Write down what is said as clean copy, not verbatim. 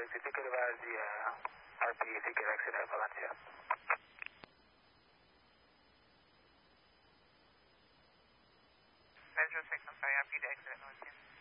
taxi, ticket advise the RP ticket exit at Valencia. Metro 6, I'm sorry, RP to exit at Valencia.